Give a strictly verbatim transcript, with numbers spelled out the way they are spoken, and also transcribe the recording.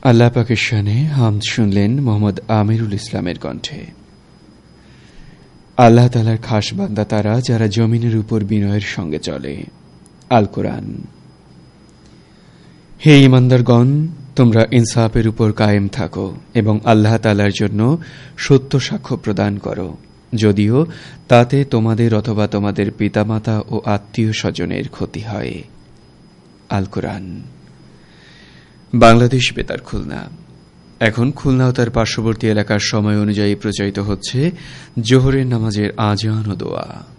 আল্লাহ পাকের শানে হামদ শুনলেন মোহাম্মদ আমিরুল ইসলামের কণ্ঠে। আল্লাহ তাআলার খাস বান্দা তারা যারা জমিনের উপর বিনয়ের সঙ্গে চলে। আল কোরআন। হে ঈমানদারগণ, তোমরা ইনসাফের উপর কায়েম থাকো এবং আল্লাহ তাআলার জন্য সত্য সাক্ষ্য প্রদান করো, যদিও তাতে তোমাদের অথবা তোমাদের পিতামাতা ও আত্মীয় স্বজনের ক্ষতি হয়। আল কোরআন। বাংলাদেশ বেতার খুলনা। এখন খুলনা ও তার পার্শ্ববর্তী এলাকার সময় অনুযায়ী প্রচারিত হচ্ছে জোহরের নামাজের আজান ও দোয়া।